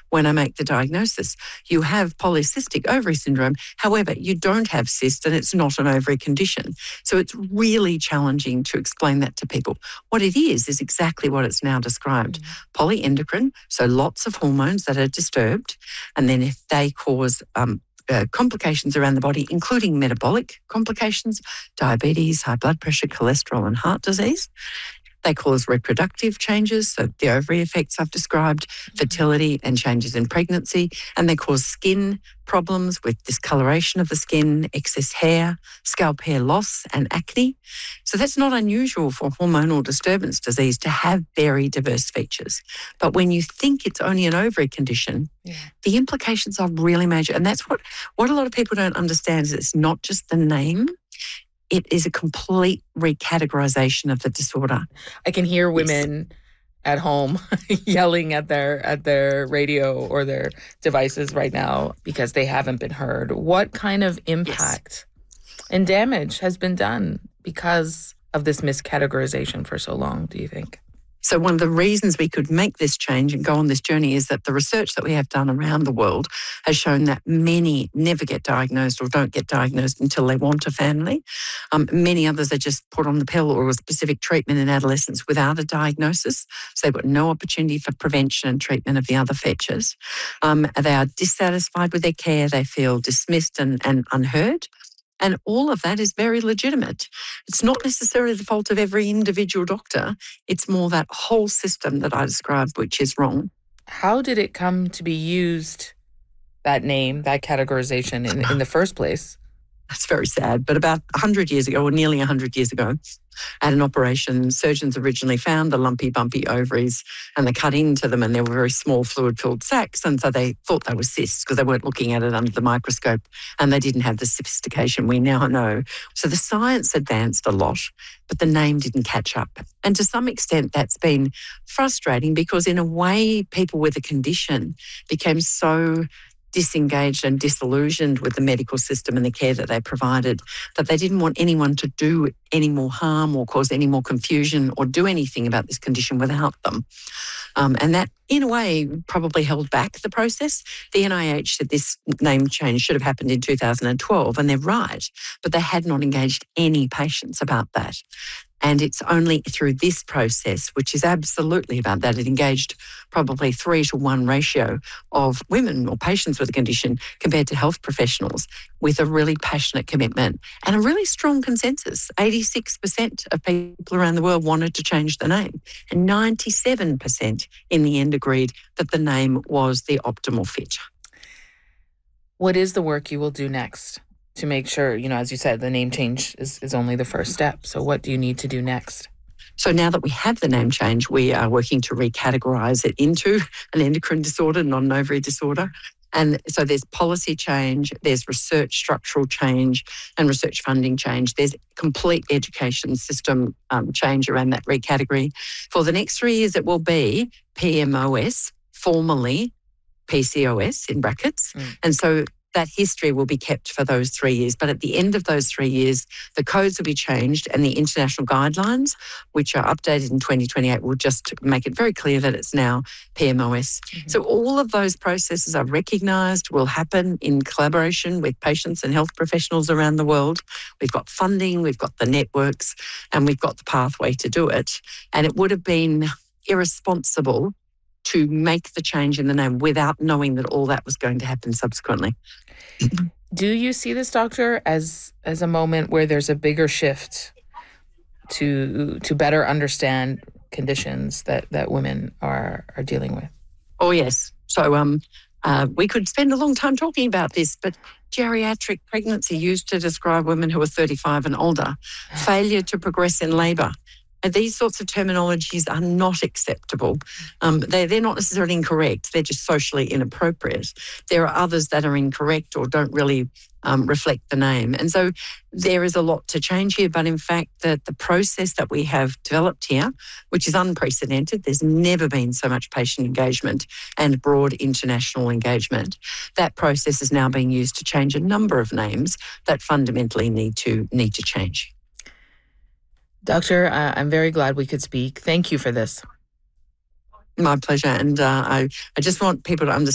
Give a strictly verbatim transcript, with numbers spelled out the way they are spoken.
when I make the diagnosis. You have polycystic ovary syndrome. However, you don't have cysts and it's not an ovary condition. So it's really challenging to explain that to people. What it is, is exactly what it's now described. Mm-hmm. Polyendocrine, so lots of hormones that are disturbed. And then if they cause um, uh, complications around the body, including metabolic complications, diabetes, high blood pressure, cholesterol and heart disease. They cause reproductive changes, so the ovary effects I've described, fertility and changes in pregnancy, and they cause skin problems with discoloration of the skin, excess hair, scalp hair loss and acne. So that's not unusual for hormonal disturbance disease to have very diverse features. But when you think it's only an ovary condition, yeah. the implications are really major. And that's what, what a lot of people don't understand is it's not just the name. It is a complete recategorization of the disorder. I can hear women yes. at home yelling at their at their radio or their devices right now because they haven't been heard. What kind of impact yes. and damage has been done because of this miscategorization for so long, do you think? So one of the reasons we could make this change and go on this journey is that the research that we have done around the world has shown that many never get diagnosed or don't get diagnosed until they want a family. Um, many others are just put on the pill or a specific treatment in adolescence without a diagnosis. So they've got no opportunity for prevention and treatment of the other features. Um, they are dissatisfied with their care. They feel dismissed and, and unheard. And all of that is very legitimate. It's not necessarily the fault of every individual doctor. It's more that whole system that I described, which is wrong. How did it come to be used, that name, that categorization in, in the first place? That's very sad. But about one hundred years ago, or nearly one hundred years ago, at an operation, surgeons originally found the lumpy, bumpy ovaries and they cut into them and they were very small fluid-filled sacs. And so they thought they were cysts because they weren't looking at it under the microscope and they didn't have the sophistication we now know. So the science advanced a lot, but the name didn't catch up. And to some extent, that's been frustrating because in a way, people with a condition became so disengaged and disillusioned with the medical system and the care that they provided, that they didn't want anyone to do any more harm or cause any more confusion or do anything about this condition without them. Um, and that, in a way, probably held back the process. The N I H said this name change should have happened in two thousand twelve, and they're right, but they had not engaged any patients about that. And it's only through this process, which is absolutely about that, it engaged probably three to one ratio of women or patients with a condition compared to health professionals with a really passionate commitment and a really strong consensus. eighty-six percent of people around the world wanted to change the name and ninety-seven percent in the end agreed that the name was the optimal fit. What is the work you will do next to make sure, you know, as you said, the name change is, is only the first step. So what do you need to do next? So now that we have the name change, we are working to recategorize it into an endocrine disorder, not an ovary disorder. And so there's policy change, there's research structural change and research funding change. There's complete education system um, change around that recategory. For the next three years, it will be P M O S, formerly P C O S in brackets. Mm. And so that history will be kept for those three years. But at the end of those three years, the codes will be changed and the international guidelines, which are updated in twenty twenty-eight, will just make it very clear that it's now P M O S. Mm-hmm. So all of those processes are recognised, will happen in collaboration with patients and health professionals around the world. We've got funding, we've got the networks, and we've got the pathway to do it. And it would have been irresponsible to make the change in the name without knowing that all that was going to happen subsequently. Do you see this, doctor, as as a moment where there's a bigger shift to to better understand conditions that, that women are, are dealing with? Oh, yes. So um, uh, we could spend a long time talking about this, but geriatric pregnancy used to describe women who are thirty-five and older, failure to progress in labour. And these sorts of terminologies are not acceptable. Um, they, they're not necessarily incorrect. They're just socially inappropriate. There are others that are incorrect or don't really um, reflect the name. And so there is a lot to change here. But in fact, the, the process that we have developed here, which is unprecedented, there's never been so much patient engagement and broad international engagement. That process is now being used to change a number of names that fundamentally need to need to change. Doctor, uh, I'm very glad we could speak. Thank you for this. My pleasure. And uh, I, I just want people to understand